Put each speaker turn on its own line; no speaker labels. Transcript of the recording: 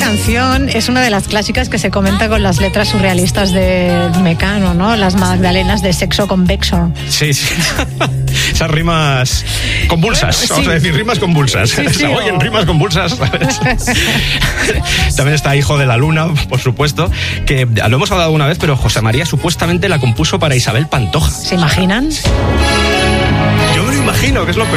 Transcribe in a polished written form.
canción es una de las clásicas que se comenta con las letras surrealistas de Mecano, ¿no? Las magdalenas de sexo convexo.
Sí. Esas rimas convulsas,
Sí.
vamos a decir, rimas convulsas.
Sí,
Oyen, rimas convulsas, ¿sabes? También está Hijo de la Luna, por supuesto, que lo hemos hablado una vez, pero José María supuestamente la compuso para Isabel Pantoja.
¿Se imaginan?
Yo me lo imagino, que es lo peor.